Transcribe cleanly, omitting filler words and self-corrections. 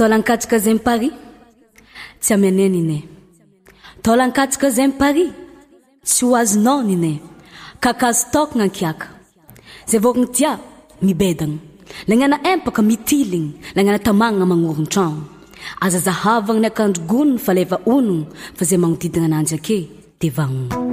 Taolankatsika zay Paris tsy amenena ine. Taolankatsika zay Paris tsy ho azonao nine. Kakazo tokagna kiaka zay vokagny tia mibedagna lagnana empaka mitiligny lagnana tamagna magnoron-tragno aza zahavagna ny akandro gonony fa leva onogno fa zay magnodidagna ananjy ake de vagnono.